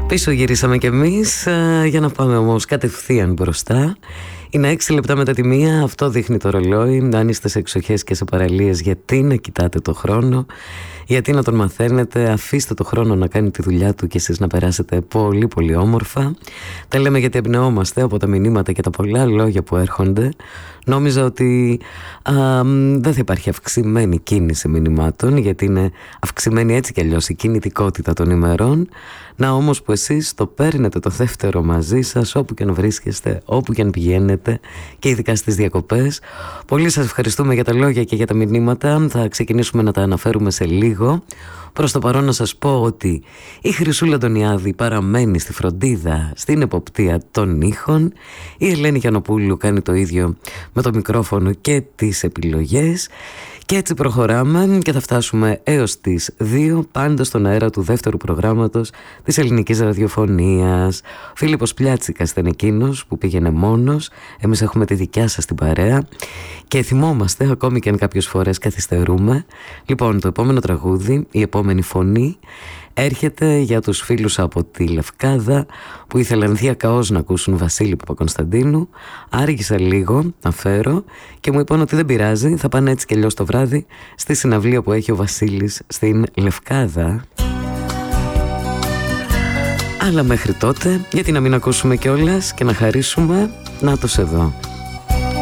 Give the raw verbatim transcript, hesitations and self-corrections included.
Πίσω γυρίσαμε κι εμείς ε, για να πάμε όμως κατευθείαν μπροστά. Είναι έξι λεπτά μετά τη μία, αυτό δείχνει το ρολόι. Αν είστε σε εξοχές και σε παραλίες, γιατί να κοιτάτε το χρόνο, γιατί να τον μαθαίνετε, αφήστε το χρόνο να κάνει τη δουλειά του και εσείς να περάσετε πολύ πολύ όμορφα. Τα λέμε γιατί εμπνεόμαστε από τα μηνύματα και τα πολλά λόγια που έρχονται. Νόμιζα ότι α, δεν θα υπάρχει αυξημένη κίνηση μηνυμάτων, γιατί είναι αυξημένη έτσι κι αλλιώς η κινητικότητα των ημερών. Να όμως που εσείς το παίρνετε το δεύτερο μαζί σας, όπου και αν βρίσκεστε, όπου και αν πηγαίνετε, και ειδικά στις διακοπές. Πολύ σας ευχαριστούμε για τα λόγια και για τα μηνύματα. Θα ξεκινήσουμε να τα αναφέρουμε σε λίγο. Προς το παρόν να σας πω ότι η Χρυσούλα Αντωνιάδη παραμένει στη φροντίδα, στην εποπτεία των ήχων. Η Ελένη Γιαννοπούλου κάνει το ίδιο με το μικρόφωνο και τις επιλογές. Και έτσι προχωράμε και θα φτάσουμε έως τις δύο, πάντα στον αέρα του δεύτερου προγράμματος της ελληνικής ραδιοφωνίας. Ο Φίλιππος Πλιάτσικας ήταν εκείνος που πήγαινε μόνος. Εμείς έχουμε τη δικιά σας την παρέα και θυμόμαστε, ακόμη και αν κάποιες φορές καθυστερούμε. Λοιπόν, το επόμενο τραγούδι, η επόμενη φωνή, έρχεται για τους φίλους από τη Λευκάδα που ήθελαν διακαώς να ακούσουν Βασίλη Παπακωνσταντίνου. Άργησα λίγο να φέρω και μου είπαν ότι δεν πειράζει, θα πάνε έτσι και αλλιώς το βράδυ στη συναυλία που έχει ο Βασίλης στην Λευκάδα. Αλλά μέχρι τότε, γιατί να μην ακούσουμε κιόλας και να χαρίσουμε, να τους εδώ.